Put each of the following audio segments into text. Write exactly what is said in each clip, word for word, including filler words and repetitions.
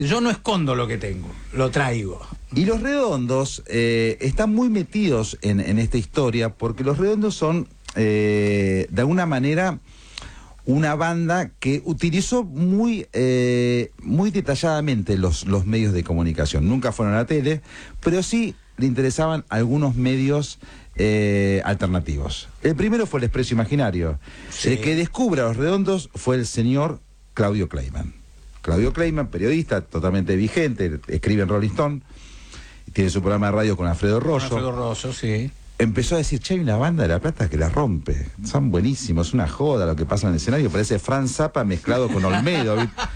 Yo no escondo lo que tengo, lo traigo. Y los Redondos eh, están muy metidos en, en esta historia, porque los Redondos son, eh, de alguna manera, una banda que utilizó muy, eh, muy detalladamente los, los medios de comunicación. Nunca fueron a la tele, pero sí le interesaban algunos medios eh, alternativos. El primero fue el Expreso Imaginario. Sí. El que descubre a los Redondos fue el señor Claudio Kleiman. Claudio Kleiman, periodista totalmente vigente, escribe en Rolling Stone, tiene su programa de radio con Alfredo Rosso. Con Alfredo Rosso, sí. Empezó a decir, che, hay una banda de La Plata que la rompe, son buenísimos, una joda lo que pasa en el escenario, parece Frank Zappa mezclado con Olmedo.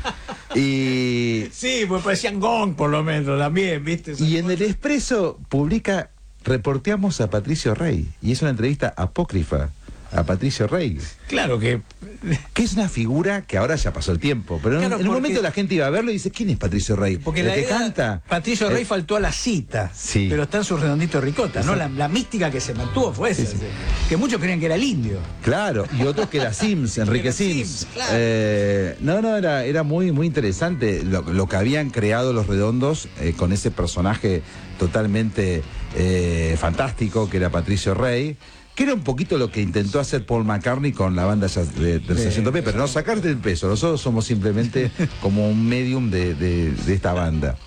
Y sí, pues parecían Gong por lo menos también, ¿viste? Y en el Expreso publica, reporteamos a Patricio Rey, y es una entrevista apócrifa a Patricio Rey. Claro que... que es una figura que ahora ya pasó el tiempo, pero claro, en, en un momento la gente iba a verlo y dice, ¿quién es Patricio Rey? Porque ¿El la que idea, canta? Patricio Rey eh, faltó a la cita, sí. pero está en su redondito ricota, ¿no? La, la mística que se mantuvo fue esa, sí, sí. que muchos creían que era el indio. Claro, y otros que era Sims, Enrique Sims. Sims claro. eh, no, no, era, era muy, muy interesante lo, lo que habían creado los Redondos eh, con ese personaje totalmente eh, fantástico que era Patricio Rey, que era un poquito lo que intentó hacer Paul McCartney con la banda de, del Sargento Pepper, no sacarte el peso, nosotros somos simplemente como un medium de, de, de esta banda.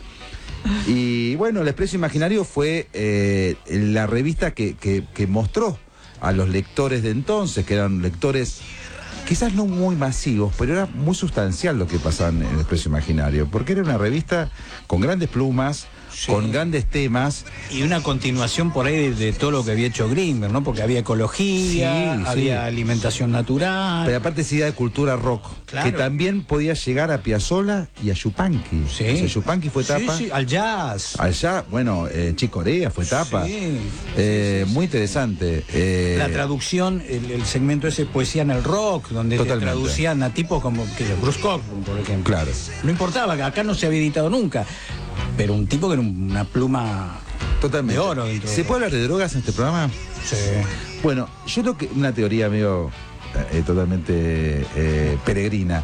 Y bueno, el Expreso Imaginario fue eh, la revista que, que, que mostró a los lectores de entonces, que eran lectores quizás no muy masivos, pero era muy sustancial lo que pasaba en el Expreso Imaginario, porque era una revista con grandes plumas, sí. con grandes temas. Y una continuación por ahí de, de todo lo que había hecho Grimberg, ¿no? Porque había ecología, sí, había sí. alimentación natural. Pero aparte se de cultura rock, claro. que también podía llegar a Piazzolla y a Yupanqui. Sí. O sea, Yupanqui fue tapa. Sí, sí, al jazz. Al jazz, bueno, eh, Chick Corea fue tapa. Sí. Eh, sí, sí, muy sí. interesante. Eh, La traducción, el, el segmento ese Poesía en el Rock, donde traducían a tipos como que Bruce Cockburn, por ejemplo. Claro. No importaba, que acá no se había editado nunca. Pero un tipo que era una pluma totalmente de oro. ¿Se puede hablar de drogas en este programa? Sí. Bueno, yo creo que una teoría medio eh, totalmente eh, peregrina.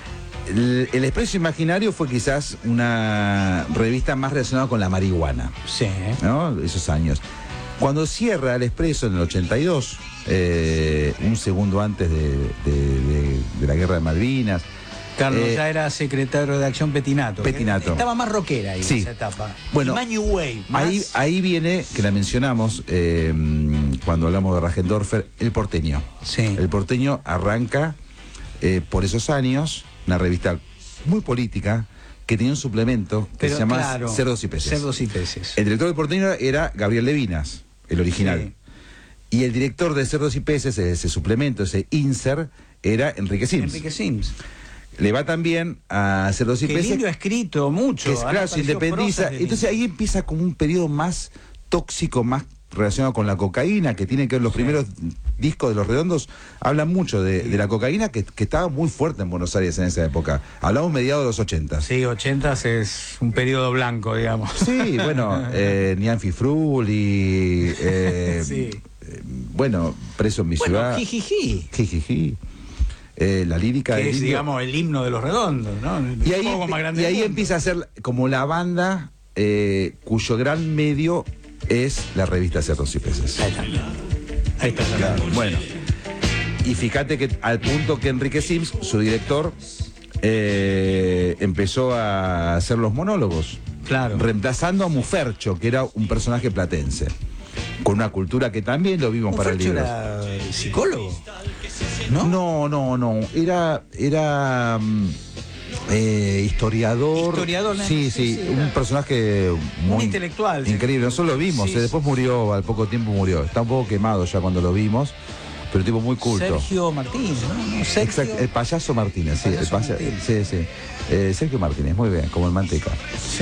El, el Expreso Imaginario fue quizás una revista más relacionada con la marihuana. Sí. ¿No? Esos años. Cuando cierra el Expreso en el ochenta y dos, eh, un segundo antes de, de, de, de la Guerra de Malvinas, Carlos eh, ya era secretario de redacción Petinato. Petinato. Estaba más rockera ahí sí. en esa etapa. Bueno, y más New Wave. Más... Ahí, ahí viene, que la mencionamos eh, cuando hablamos de Rajendorfer, El Porteño. Sí. El Porteño arranca eh, por esos años, una revista muy política, que tenía un suplemento que Pero, se llama claro, Cerdos y Peces. Cerdos y Peces. El director del Porteño era Gabriel Levinas, el original. Sí. Y el director de Cerdos y Peces, ese suplemento, ese insert, era Enrique Sims. Enrique Sims. Le va también a Cerdos y Peces. El indio ha escrito mucho. Que es, claro, se independiza. Entonces ahí empieza como un periodo más tóxico, más relacionado con la cocaína, que tiene que ver los sí. primeros discos de Los Redondos, hablan mucho de, sí. de la cocaína, que, que estaba muy fuerte en Buenos Aires en esa época. Hablamos mediados de los ochentas. Sí, ochentas es un periodo blanco, digamos. Sí, bueno, eh, Nian Fifrul y... Eh, sí. eh, bueno, Preso en mi bueno, ciudad. Jijiji. Jijiji. Eh, la lírica que es, indio. digamos, el himno de Los Redondos, ¿no? Y ahí, y ahí empieza a ser como la banda eh, cuyo gran medio es la revista Cerdos y Peces. Ahí está. Ahí está. Claro. Bueno, y fíjate que al punto que Enrique Sims, su director, eh, empezó a hacer los monólogos. Claro. Reemplazando a Mufercho, que era un personaje platense. Con una cultura que también lo vimos para el libro. ¿Era psicólogo? ¿No? No, no, no. Era, era eh, historiador. Historiador, sí, sí, sí, sí, un personaje muy un intelectual. Increíble. Nosotros lo vimos. Sí, eh, después murió, al poco tiempo murió. Está un poco quemado ya cuando lo vimos. Pero un tipo muy culto. Sergio Martínez, ¿no? Sergio... Exacto, el payaso Martínez, sí, el payaso, Martínez. sí, sí. Eh, Sergio Martínez, muy bien, como el manteca. Sí.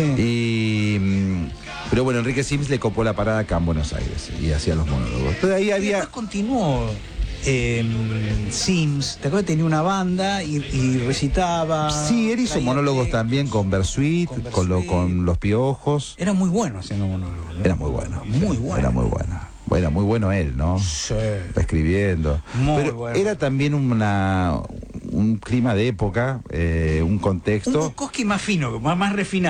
Y, pero bueno, Enrique Sims le copó la parada acá en Buenos Aires y hacía los monólogos. Pero ahí había... Y después continuó eh, Sims, ¿te acuerdas? Tenía una banda y, y recitaba. Sí, él hizo monólogos textos, también con Bersuit, con, con, lo, con Los Piojos. Era muy bueno haciendo monólogos, ¿no? Era muy bueno. Muy bueno. Era muy bueno. Bueno, muy bueno él, ¿no? Sí. Escribiendo. Muy Pero bueno. Era también una, un clima de época, eh, un contexto. Un Bukowski más fino, más, más refinado.